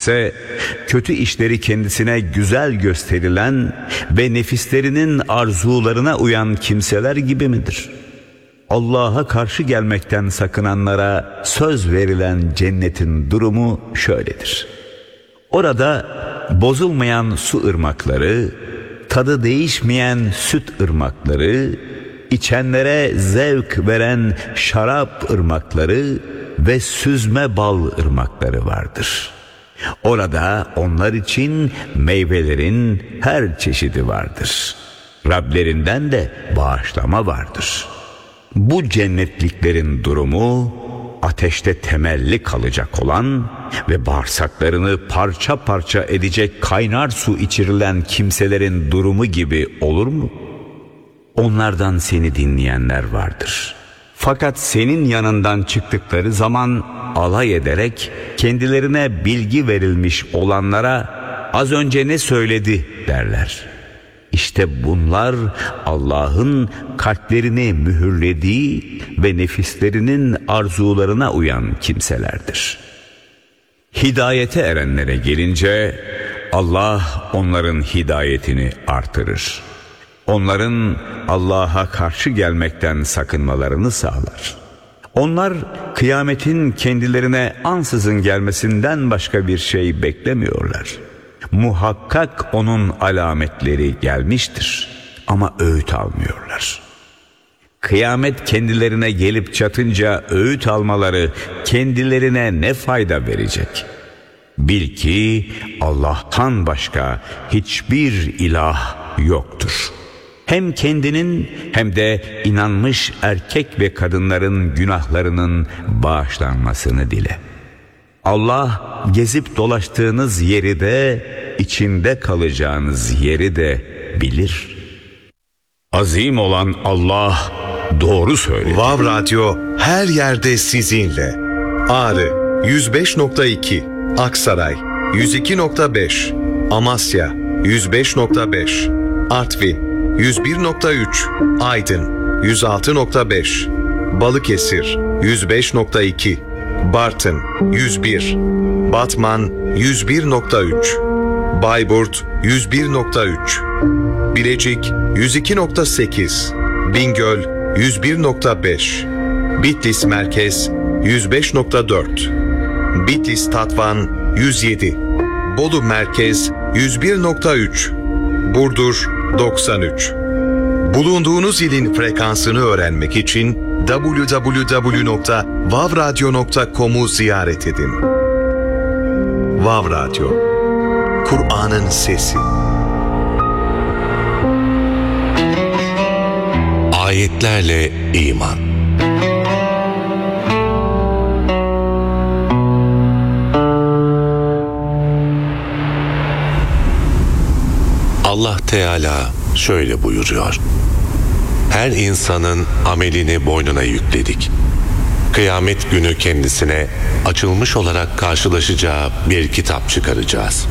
ise kötü işleri kendisine güzel gösterilen ve nefislerinin arzularına uyan kimseler gibi midir? Allah'a karşı gelmekten sakınanlara söz verilen cennetin durumu şöyledir. Orada bozulmayan su ırmakları, tadı değişmeyen süt ırmakları, içenlere zevk veren şarap ırmakları ve süzme bal ırmakları vardır. Orada onlar için meyvelerin her çeşidi vardır. Rablerinden de bağışlama vardır. Bu cennetliklerin durumu ateşte temelli kalacak olan ve bağırsaklarını parça parça edecek kaynar su içirilen kimselerin durumu gibi olur mu? Onlardan seni dinleyenler vardır. Fakat senin yanından çıktıkları zaman alay ederek kendilerine bilgi verilmiş olanlara az önce ne söyledi derler. İşte bunlar Allah'ın kalplerini mühürlediği ve nefislerinin arzularına uyan kimselerdir. Hidayete erenlere gelince Allah onların hidayetini artırır. Onların Allah'a karşı gelmekten sakınmalarını sağlar. Onlar kıyametin kendilerine ansızın gelmesinden başka bir şey beklemiyorlar. Muhakkak onun alametleri gelmiştir ama öğüt almıyorlar. Kıyamet kendilerine gelip çatınca öğüt almaları kendilerine ne fayda verecek? Bil ki Allah'tan başka hiçbir ilah yoktur. Hem kendinin hem de inanmış erkek ve kadınların günahlarının bağışlanmasını dile. Allah gezip dolaştığınız yeri de, içinde kalacağınız yeri de bilir. Azim olan Allah doğru söyledi. Vav Radyo her yerde sizinle. Ağrı 105.2, Aksaray 102.5, Amasya 105.5, Artvin 101.3, Aydın 106.5, Balıkesir 105.2, Bartın 101, Batman 101.3, Bayburt 101.3, Bilecik 102.8, Bingöl 101.5, Bitlis Merkez 105.4, Bitlis Tatvan 107, Bolu Merkez 101.3, Burdur 93. Bulunduğunuz ilin frekansını öğrenmek için www.vavradyo.com'u ziyaret edin. Vav Radyo, Kur'an'ın sesi. Ayetlerle iman. Allah Teala şöyle buyuruyor: her insanın amelini boynuna yükledik. Kıyamet günü kendisine açılmış olarak karşılaşacağı bir kitap çıkaracağız.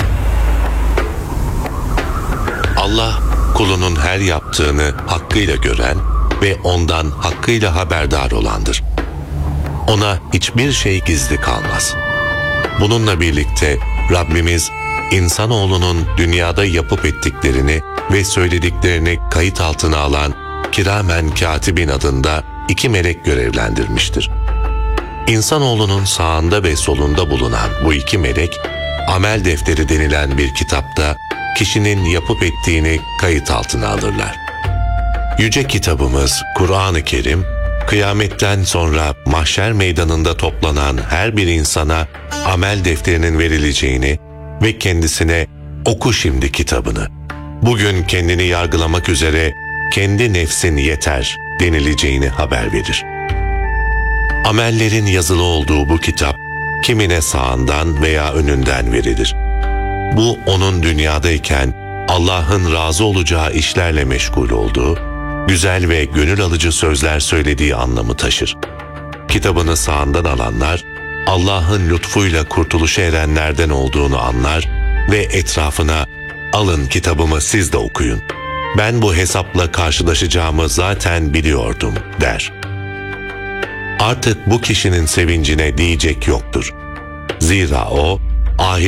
Allah kulunun her yaptığını hakkıyla gören ve ondan hakkıyla haberdar olandır. Ona hiçbir şey gizli kalmaz. Bununla birlikte Rabbimiz İnsanoğlunun dünyada yapıp ettiklerini ve söylediklerini kayıt altına alan Kiramen Katibin adında 2 melek görevlendirmiştir. İnsanoğlunun sağında ve solunda bulunan bu 2 melek, amel defteri denilen bir kitapta kişinin yapıp ettiğini kayıt altına alırlar. Yüce kitabımız Kur'an-ı Kerim, kıyametten sonra mahşer meydanında toplanan her bir insana amel defterinin verileceğini ve kendisine "Oku şimdi kitabını. Bugün kendini yargılamak üzere kendi nefsin yeter" denileceğini haber verir. Amellerin yazılı olduğu bu kitap kimine sağından veya önünden verilir. Bu onun dünyadayken Allah'ın razı olacağı işlerle meşgul olduğu, güzel ve gönül alıcı sözler söylediği anlamı taşır. Kitabını sağından alanlar, Allah'ın lütfuyla kurtuluşa erenlerden olduğunu anlar ve etrafına "Alın kitabımı siz de okuyun. Ben bu hesapla karşılaşacağımı zaten biliyordum" der. Artık bu kişinin sevincine diyecek yoktur. Zira o,